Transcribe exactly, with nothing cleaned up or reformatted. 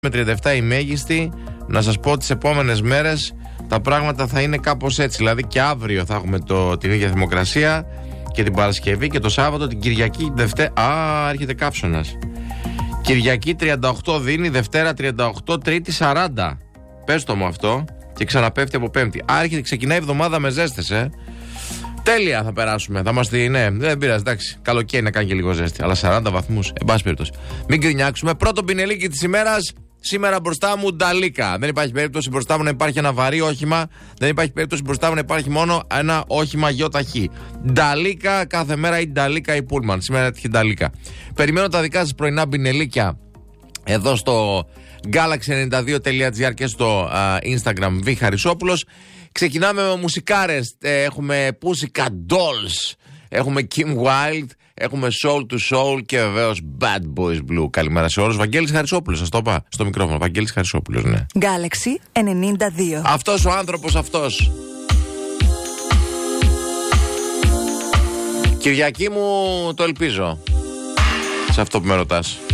με τριάντα επτά η μέγιστη. Να σας πω τις επόμενες μέρες τα πράγματα θα είναι κάπως έτσι. Δηλαδή και αύριο θα έχουμε το, την ίδια θερμοκρασία και την Παρασκευή και το Σάββατο, την Κυριακή, Δευτέρα. Α, έρχεται καύσωνας. Κυριακή τριάντα οκτώ δίνει, Δευτέρα τριάντα οκτώ, Τρίτη σαράντα. Πες το μου αυτό. Και ξαναπέφτει από Πέμπτη. Άρχεται, ξεκινάει η εβδομάδα με ζέστες, ε. Τέλεια θα περάσουμε. Θα είμαστε, ναι, δεν πειράζει, εντάξει. Καλοκαίρι να κάνει και λίγο ζέστη. Αλλά σαράντα βαθμούς, εν πάση περιπτώσει. Μην κρινιάξουμε. Πρώτο πινελίκι της ημέρας. Σήμερα μπροστά μου Νταλίκα. Δεν υπάρχει περίπτωση μπροστά μου να υπάρχει ένα βαρύ όχημα. Δεν υπάρχει περίπτωση μπροστά μου να υπάρχει μόνο ένα όχημα γιοταχή. Νταλίκα κάθε μέρα ή Νταλίκα ή Πούλμαν. Σήμερα έτυχε Νταλίκα. Περιμένω τα δικά σας πρωινά πινελίκια εδώ στο galaxy ενενήντα δύο τελεία τζι άρ και στο uh, Instagram Β. Χαρισόπουλος. Ξεκινάμε με μουσικάρες. Ε, έχουμε Pussycat Dolls, έχουμε Kim Wilde, έχουμε Soul to Soul και βεβαίως Bad Boys Blue. Καλημέρα σε όλους. Βαγγέλης Χαρισόπουλος, σας το είπα στο μικρόφωνο. Βαγγέλης Χαρισόπουλος, ναι. Galaxy ενενήντα δύο. Αυτός ο άνθρωπος αυτός. Κυριακή μου, το ελπίζω. Σε αυτό που με ρωτάς.